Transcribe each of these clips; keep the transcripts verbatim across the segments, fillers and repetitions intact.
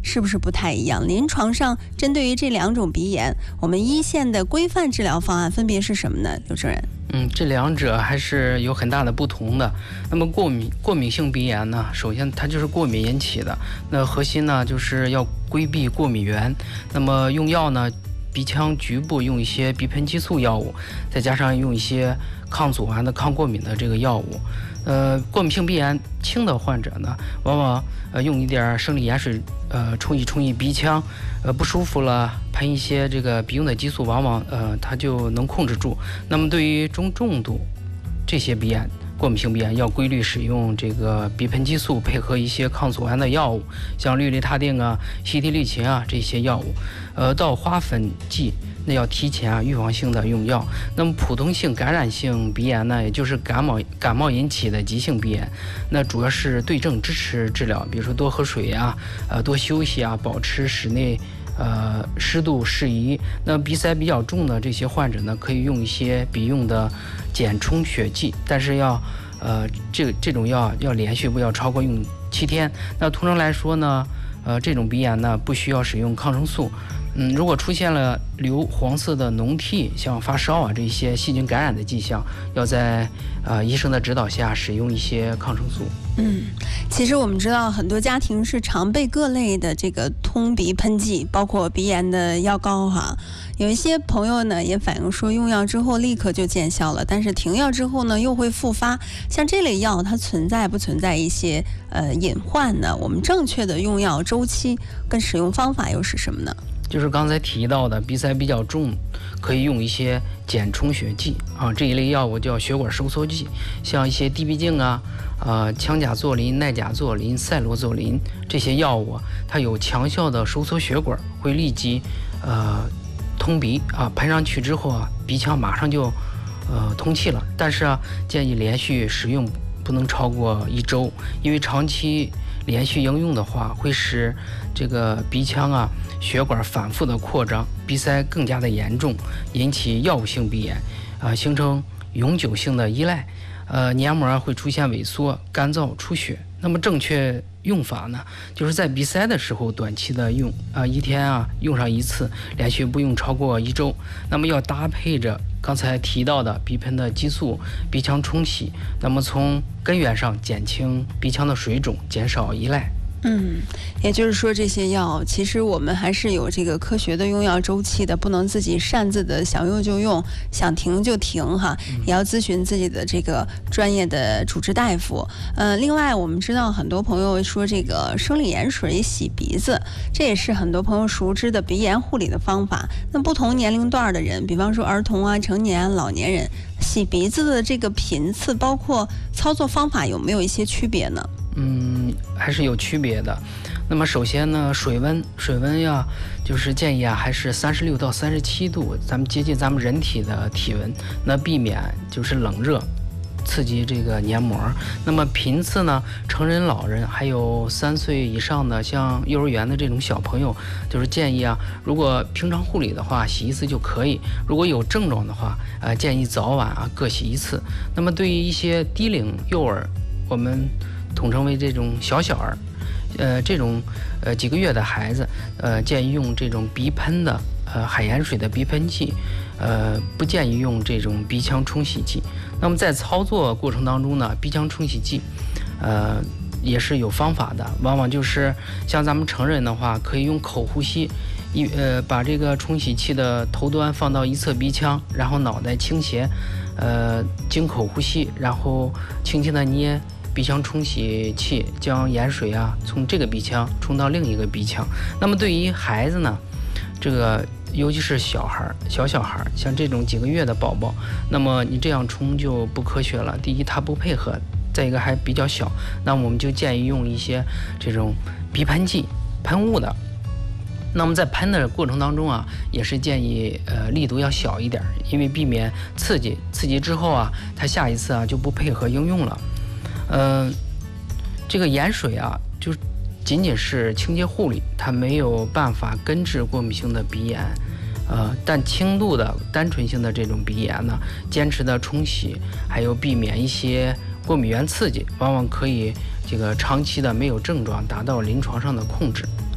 是不是不太一样？临床上针对于这两种鼻炎，我们一线的规范治疗方案分别是什么呢？刘主任？ 嗯，这两者还是有很大的不同的。那么过敏过敏性鼻炎呢，首先它就是过敏引起的，那核心呢就是要规避过敏源。那么用药呢，鼻腔局部用一些鼻喷激素药物，再加上用一些抗组胺的抗过敏的这个药物。呃，过敏性鼻炎轻的患者呢，往往呃用一点生理盐水呃冲一冲一鼻腔，呃不舒服了，喷一些这个鼻用的激素，往往呃它就能控制住。那么对于中重度这些鼻炎，过敏性鼻炎要规律使用这个鼻喷激素，配合一些抗组胺的药物，像氯雷他定啊、西替利嗪啊这些药物。呃，到花粉季，那要提前啊预防性的用药。那么普通性感染性鼻炎呢，也就是感冒感冒引起的急性鼻炎，那主要是对症支持治疗，比如说多喝水啊，呃多休息啊，保持室内呃湿度适宜。那鼻塞比较重的这些患者呢，可以用一些鼻用的减充血剂，但是要呃这这种药要连续不要超过用七天。那通常来说呢，呃这种鼻炎呢不需要使用抗生素。嗯，如果出现了流黄色的脓涕，像发烧啊这些细菌感染的迹象，要在呃医生的指导下使用一些抗生素。 嗯，其实我们知道很多家庭是常备各类的这个通鼻喷剂，包括鼻炎的药膏哈。有一些朋友呢也反映说，用药之后立刻就见效了，但是停药之后呢又会复发。像这类药，它存在不存在一些呃隐患呢？我们正确的用药周期跟使用方法又是什么呢？ 就是刚才提到的鼻塞比较重，可以用一些减充血剂啊，这一类药物叫血管收缩剂，像一些地闭嗪啊、呃羟甲唑林、奈甲唑林、赛罗唑林这些药物，它有强效的收缩血管，会立即呃通鼻啊，喷上去之后啊，鼻腔马上就呃通气了。但是啊，建议连续使用不能超过一周，因为长期连续应用的话，会使这个鼻腔啊血管反复的扩张，鼻塞更加的严重，引起药物性鼻炎，啊、呃，形成永久性的依赖，呃，黏膜会出现萎缩、干燥、出血。那么正确用法呢，就是在鼻塞的时候短期的用，啊、呃，一天啊用上一次，连续不用超过一周。那么要搭配着刚才提到的鼻喷的激素、鼻腔冲洗，那么从根源上减轻鼻腔的水肿，减少依赖。 嗯，也就是说，这些药其实我们还是有这个科学的用药周期的，不能自己擅自的想用就用，想停就停哈，也要咨询自己的这个专业的主治大夫。呃，另外我们知道很多朋友说这个生理盐水洗鼻子，这也是很多朋友熟知的鼻炎护理的方法。那不同年龄段的人，比方说儿童啊、成年、老年人，洗鼻子的这个频次，包括操作方法，有没有一些区别呢？ 嗯，还是有区别的。那么首先呢，水温，水温呀，就是建议啊，还是三十六到三十七度，咱们接近咱们人体的体温，那避免就是冷热刺激这个黏膜。那么频次呢，成人、老人还有三岁以上的，像幼儿园的这种小朋友，就是建议啊，如果平常护理的话，洗一次就可以；如果有症状的话，呃，建议早晚啊各洗一次。那么对于一些低龄幼儿，我们统称为这种小小儿，呃，这种呃几个月的孩子，呃，建议用这种鼻喷的呃海盐水的鼻喷剂，呃，不建议用这种鼻腔冲洗剂。那么在操作过程当中呢，鼻腔冲洗剂，呃，也是有方法的，往往就是像咱们成人的话，可以用口呼吸，一呃把这个冲洗器的头端放到一侧鼻腔，然后脑袋倾斜，呃，经口呼吸，然后轻轻的捏鼻腔冲洗器，将盐水啊从这个鼻腔冲到另一个鼻腔。那么对于孩子呢，这个尤其是小孩、小小孩，像这种几个月的宝宝，那么你这样冲就不科学了。第一，他不配合；再一个还比较小，那我们就建议用一些这种鼻喷剂、喷雾的。那么在喷的过程当中啊，也是建议呃力度要小一点，因为避免刺激，刺激之后啊，他下一次啊就不配合应用了。嗯、呃，这个盐水啊，就仅仅是清洁护理，它没有办法根治过敏性的鼻炎。呃，但轻度的单纯性的这种鼻炎呢，坚持的冲洗，还有避免一些过敏原刺激，往往可以这个长期的没有症状，达到临床上的控制。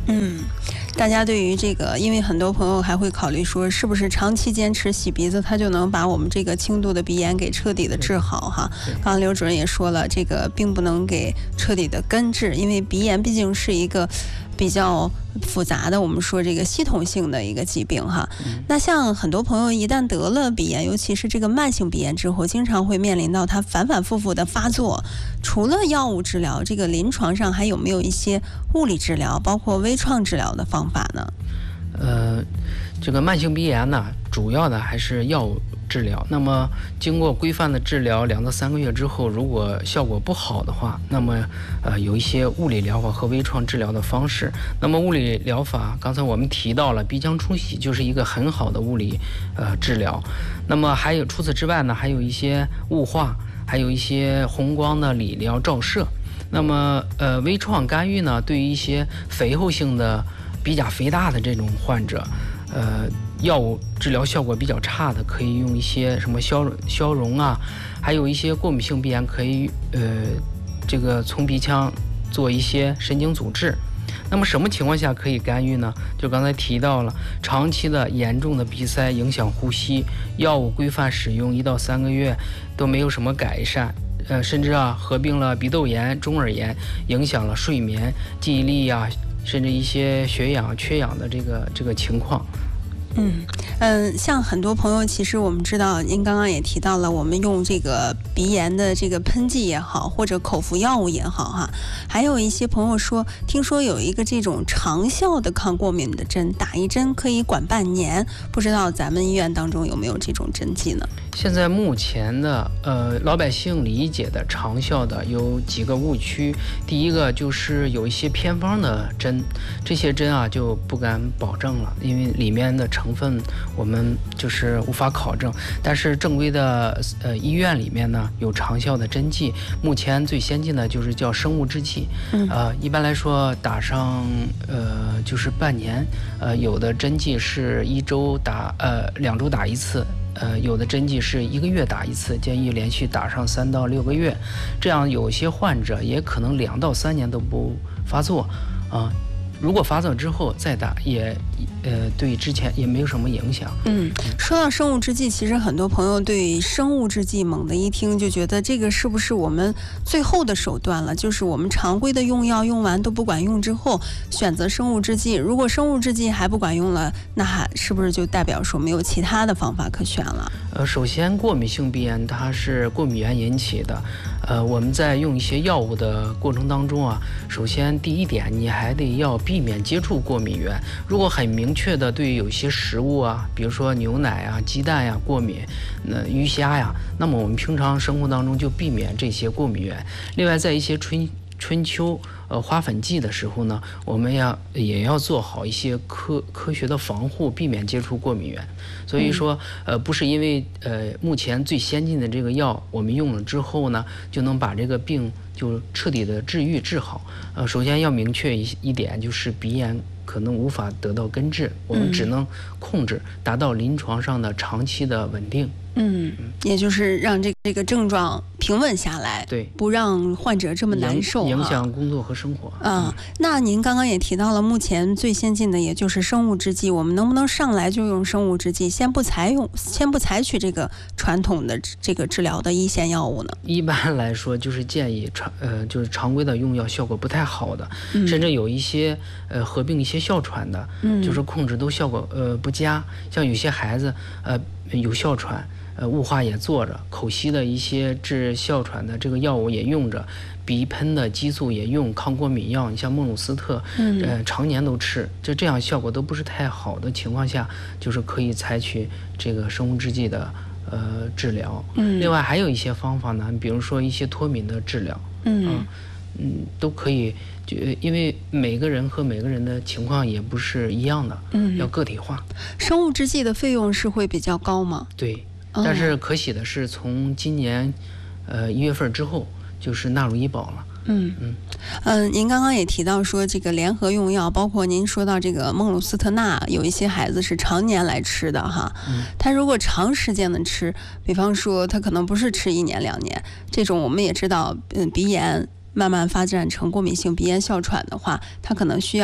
嗯，大家对于这个，因为很多朋友还会考虑说，是不是长期坚持洗鼻子，它就能把我们这个轻度的鼻炎给彻底的治好哈？刚刚刘主任也说了，这个并不能给彻底的根治，因为鼻炎毕竟是一个比较复杂的，我们说这个系统性的一个疾病哈。嗯、那像很多朋友一旦得了鼻炎，尤其是这个慢性鼻炎之后，经常会面临到它反反复复的发作。除了药物治疗，这个临床上还有没有一些物理治疗，包括微创治疗的方法呢？ 呃，这个慢性鼻炎呢，主要的还是药物治疗。那么经过规范的治疗两到三个月之后，如果效果不好的话，那么呃有一些物理疗法和微创治疗的方式。那么物理疗法，刚才我们提到了鼻腔冲洗就是一个很好的物理呃治疗。那么还有除此之外呢，还有一些雾化，还有一些红光的理疗照射。那么呃微创干预呢，对于一些肥厚性的鼻甲肥大的这种患者，呃，药物治疗效果比较差的，可以用一些什么消消融啊，还有一些过敏性鼻炎可以呃，这个从鼻腔做一些神经阻滞。那么什么情况下可以干预呢？就刚才提到了，长期的严重的鼻塞影响呼吸，药物规范使用一到三个月都没有什么改善。呃，甚至啊合并了鼻窦炎、中耳炎，影响了睡眠、记忆力呀、啊，甚至一些血氧缺氧的这个这个情况。 嗯嗯，像很多朋友，其实我们知道，您刚刚也提到了，我们用这个鼻炎的这个喷剂也好，或者口服药物也好哈，还有一些朋友说，听说有一个这种长效的抗过敏的针，打一针可以管半年，不知道咱们医院当中有没有这种针剂呢？ 现在目前的呃老百姓理解的长效的有几个误区，第一个就是有一些偏方的针，这些针啊就不敢保证了，因为里面的成分我们就是无法考证。但是正规的呃医院里面呢有长效的针剂，目前最先进的就是叫生物制剂，嗯、呃一般来说打上呃就是半年，呃有的针剂是一周打呃两周打一次。呃，有的针剂是一个月打一次，建议连续打上三到六个月，这样有些患者也可能两到三年都不发作啊。如果发作之后再打也，呃，对之前也没有什么影响。 嗯，说到生物制剂，其实很多朋友对生物制剂猛地一听就觉得这个是不是我们最后的手段了？就是我们常规的用药用完都不管用之后，选择生物制剂。如果生物制剂还不管用了，那还是不是就代表说没有其他的方法可选了？ 呃，首先过敏性鼻炎它是过敏源引起的，呃，我们在用一些药物的过程当中啊，首先第一点你还得要避免接触过敏源。如果很明确的对于有些食物啊，比如说牛奶啊、鸡蛋呀、啊、过敏，那鱼虾呀，那么我们平常生活当中就避免这些过敏源。另外，在一些春春秋呃花粉季的时候呢，我们要也要做好一些科科学的防护，避免接触过敏源。所以说，呃，不是因为呃目前最先进的这个药我们用了之后呢，就能把这个病就彻底的治愈治好。呃，首先要明确一一点，就是鼻炎可能无法得到根治，我们只能控制，达到临床上的长期的稳定。 嗯，也就是让这这个症状平稳下来， 对， 不让患者这么难受， 影响工作和生活。 啊、嗯，那您刚刚也提到了，目前最先进的也就是生物制剂，我们能不能上来就用生物制剂，先不采用，先不采取这个传统的这个治疗的一线药物呢？ 一般来说，就是建议常呃就是常规的用药效果不太好的，嗯、甚至有一些呃合并一些哮喘的，嗯、就是控制都效果呃不佳，像有些孩子呃有哮喘。呃，雾化也做着，口吸的一些治哮喘的这个药物也用着，鼻喷的激素也用，抗过敏药，你像孟鲁斯特，嗯，呃，常年都吃，就这样效果都不是太好的情况下，就是可以采取这个生物制剂的呃治疗。嗯，另外还有一些方法呢，比如说一些脱敏的治疗，嗯、呃、嗯，都可以，就因为每个人和每个人的情况也不是一样的，嗯，要个体化。 生物制剂的费用是会比较高吗？ 对。但是可喜的是，从今年，呃一月份之后，就是纳入医保了。 嗯嗯嗯、呃，您刚刚也提到说，这个联合用药，包括您说到这个孟鲁斯特钠，有一些孩子是常年来吃的哈。嗯。他如果长时间的吃，比方说他可能不是吃一年两年，这种我们也知道，嗯，鼻炎慢慢发展成过敏性鼻炎哮喘的话，他可能需要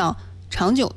长久的